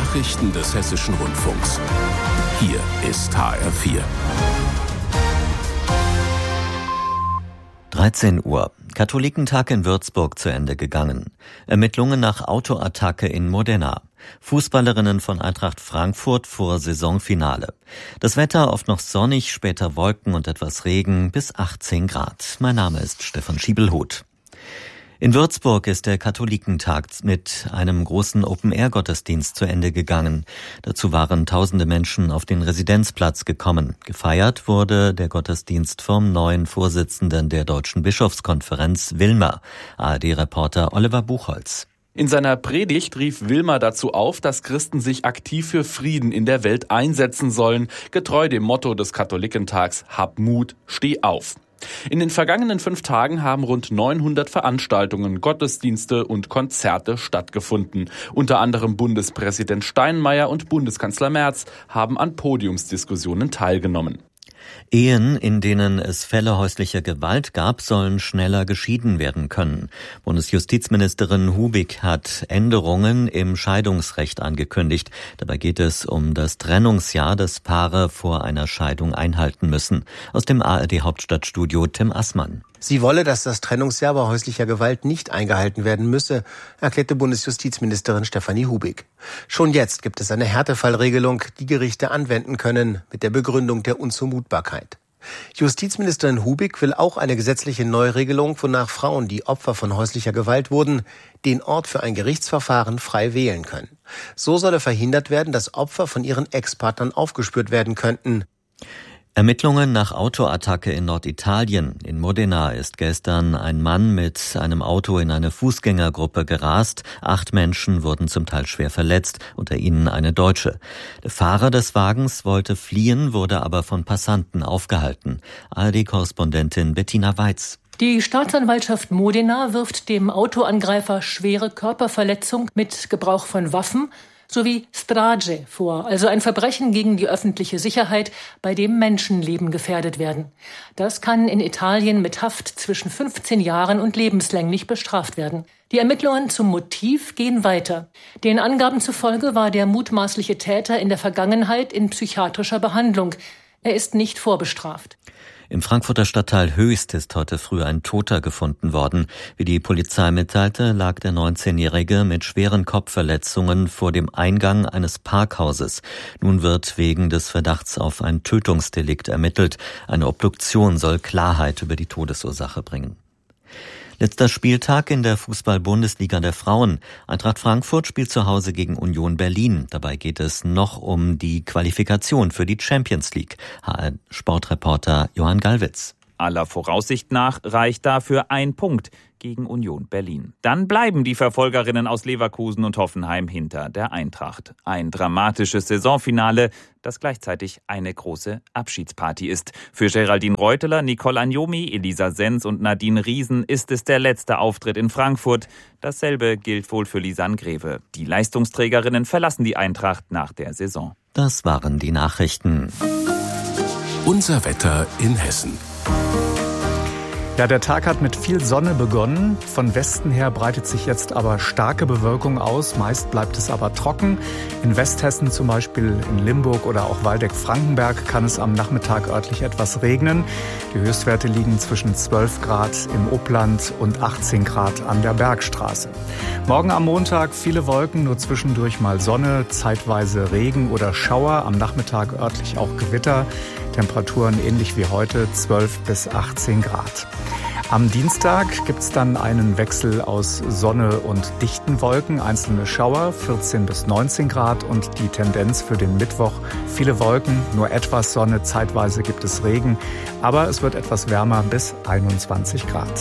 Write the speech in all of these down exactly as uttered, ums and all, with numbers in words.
Nachrichten des Hessischen Rundfunks. Hier ist H R vier. dreizehn Uhr. Katholikentag in Würzburg zu Ende gegangen. Ermittlungen nach Autoattacke in Modena. Fußballerinnen von Eintracht Frankfurt vor Saisonfinale. Das Wetter oft noch sonnig, später Wolken und etwas Regen bis achtzehn Grad. Mein Name ist Stefan Schiebelhuth. In Würzburg ist der Katholikentag mit einem großen Open-Air-Gottesdienst zu Ende gegangen. Dazu waren tausende Menschen auf den Residenzplatz gekommen. Gefeiert wurde der Gottesdienst vom neuen Vorsitzenden der Deutschen Bischofskonferenz, Wilmer. A R D-Reporter Oliver Buchholz. In seiner Predigt rief Wilmer dazu auf, dass Christen sich aktiv für Frieden in der Welt einsetzen sollen, getreu dem Motto des Katholikentags: Hab Mut, steh auf. In den vergangenen fünf Tagen haben rund neunhundert Veranstaltungen, Gottesdienste und Konzerte stattgefunden. Unter anderem Bundespräsident Steinmeier und Bundeskanzler Merz haben an Podiumsdiskussionen teilgenommen. Ehen, in denen es Fälle häuslicher Gewalt gab, sollen schneller geschieden werden können. Bundesjustizministerin Hubig hat Änderungen im Scheidungsrecht angekündigt. Dabei geht es um das Trennungsjahr, das Paare vor einer Scheidung einhalten müssen. Aus dem A R D-Hauptstadtstudio Tim Assmann. Sie wolle, dass das Trennungsjahr bei häuslicher Gewalt nicht eingehalten werden müsse, erklärte Bundesjustizministerin Stefanie Hubig. Schon jetzt gibt es eine Härtefallregelung, die Gerichte anwenden können, mit der Begründung der Unzumutbarkeit. Justizministerin Hubig will auch eine gesetzliche Neuregelung, wonach Frauen, die Opfer von häuslicher Gewalt wurden, den Ort für ein Gerichtsverfahren frei wählen können. So solle verhindert werden, dass Opfer von ihren Ex-Partnern aufgespürt werden könnten. Ermittlungen nach Autoattacke in Norditalien. In Modena ist gestern ein Mann mit einem Auto in eine Fußgängergruppe gerast. Acht Menschen wurden zum Teil schwer verletzt, unter ihnen eine Deutsche. Der Fahrer des Wagens wollte fliehen, wurde aber von Passanten aufgehalten. A R D-Korrespondentin Bettina Weiz. Die Staatsanwaltschaft Modena wirft dem Autoangreifer schwere Körperverletzung mit Gebrauch von Waffen sowie Strage vor, also ein Verbrechen gegen die öffentliche Sicherheit, bei dem Menschenleben gefährdet werden. Das kann in Italien mit Haft zwischen fünfzehn Jahren und lebenslänglich bestraft werden. Die Ermittlungen zum Motiv gehen weiter. Den Angaben zufolge war der mutmaßliche Täter in der Vergangenheit in psychiatrischer Behandlung. Er ist nicht vorbestraft. Im Frankfurter Stadtteil Höchst ist heute früh ein Toter gefunden worden. Wie die Polizei mitteilte, lag der neunzehnjährige mit schweren Kopfverletzungen vor dem Eingang eines Parkhauses. Nun wird wegen des Verdachts auf ein Tötungsdelikt ermittelt. Eine Obduktion soll Klarheit über die Todesursache bringen. Letzter Spieltag in der Fußball-Bundesliga der Frauen. Eintracht Frankfurt spielt zu Hause gegen Union Berlin. Dabei geht es noch um die Qualifikation für die Champions League. H R-Sportreporter Johann Gallwitz. Aller Voraussicht nach reicht dafür ein Punkt gegen Union Berlin. Dann bleiben die Verfolgerinnen aus Leverkusen und Hoffenheim hinter der Eintracht. Ein dramatisches Saisonfinale, das gleichzeitig eine große Abschiedsparty ist. Für Geraldine Reuteler, Nicole Agnomi, Elisa Sens und Nadine Riesen ist es der letzte Auftritt in Frankfurt. Dasselbe gilt wohl für Lisanne Greve. Die Leistungsträgerinnen verlassen die Eintracht nach der Saison. Das waren die Nachrichten. Unser Wetter in Hessen. Ja, der Tag hat mit viel Sonne begonnen. Von Westen her breitet sich jetzt aber starke Bewölkung aus. Meist bleibt es aber trocken. In Westhessen, zum Beispiel in Limburg oder auch Waldeck-Frankenberg, kann es am Nachmittag örtlich etwas regnen. Die Höchstwerte liegen zwischen zwölf Grad im Upland und achtzehn Grad an der Bergstraße. Morgen am Montag viele Wolken, nur zwischendurch mal Sonne, zeitweise Regen oder Schauer. Am Nachmittag örtlich auch Gewitter. Temperaturen ähnlich wie heute, zwölf bis achtzehn Grad. Am Dienstag gibt's dann einen Wechsel aus Sonne und dichten Wolken, einzelne Schauer, vierzehn bis neunzehn Grad und die Tendenz für den Mittwoch, viele Wolken, nur etwas Sonne, zeitweise gibt es Regen, aber es wird etwas wärmer bis einundzwanzig Grad.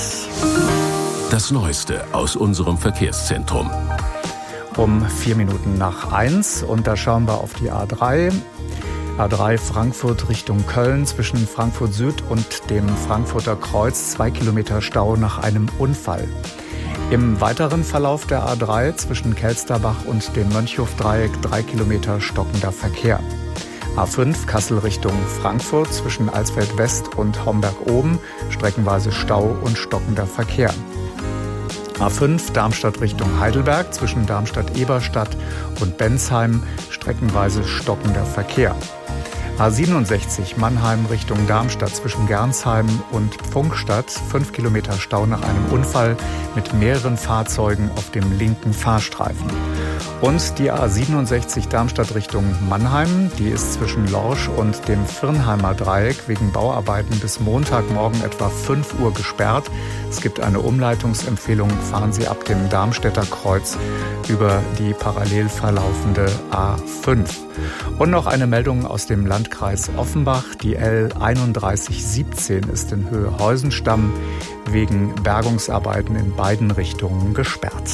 Das Neueste aus unserem Verkehrszentrum. Um vier Minuten nach eins und da schauen wir auf die A drei. A drei Frankfurt Richtung Köln zwischen Frankfurt Süd und dem Frankfurter Kreuz. Zwei Kilometer Stau nach einem Unfall. Im weiteren Verlauf der A drei zwischen Kelsterbach und dem Mönchhof-Dreieck drei Kilometer stockender Verkehr. A fünf Kassel Richtung Frankfurt zwischen Alsfeld West und Homberg Oben. Streckenweise Stau und stockender Verkehr. A fünf Darmstadt Richtung Heidelberg zwischen Darmstadt-Eberstadt und Bensheim streckenweise stockender Verkehr. A siebenundsechzig Mannheim Richtung Darmstadt zwischen Gernsheim und Pfungstadt. Fünf Kilometer Stau nach einem Unfall mit mehreren Fahrzeugen auf dem linken Fahrstreifen. Und die A siebenundsechzig Darmstadt Richtung Mannheim, die ist zwischen Lorsch und dem Firnheimer Dreieck wegen Bauarbeiten bis Montagmorgen etwa fünf Uhr gesperrt. Es gibt eine Umleitungsempfehlung, fahren Sie ab dem Darmstädter Kreuz über die parallel verlaufende A fünf. Und noch eine Meldung aus dem Landkreis Offenbach. Die L einunddreißig siebzehn ist in Höhe Heusenstamm wegen Bergungsarbeiten in beiden Richtungen gesperrt.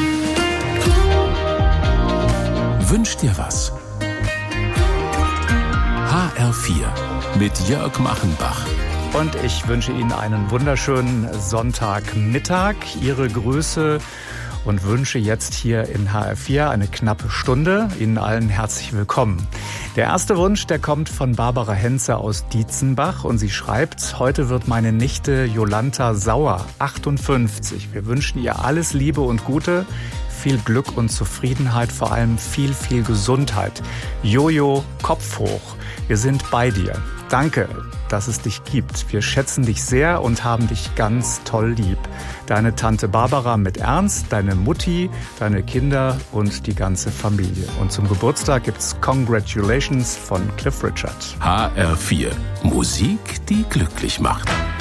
Wünsch dir was? H R vier mit Jörg Machenbach. Und ich wünsche Ihnen einen wunderschönen Sonntagmittag. Ihre Grüße und wünsche jetzt hier in H R vier eine knappe Stunde. Ihnen allen herzlich willkommen. Der erste Wunsch, der kommt von Barbara Henze aus Dietzenbach und sie schreibt: Heute wird meine Nichte Jolanta Sauer, achtundfünfzig. Wir wünschen ihr alles Liebe und Gute, viel Glück und Zufriedenheit, vor allem viel, viel Gesundheit. Jojo, Kopf hoch. Wir sind bei dir. Danke, dass es dich gibt. Wir schätzen dich sehr und haben dich ganz toll lieb. Deine Tante Barbara mit Ernst, deine Mutti, deine Kinder und die ganze Familie. Und zum Geburtstag gibt's Congratulations von Cliff Richard. H R vier. Musik, die glücklich macht.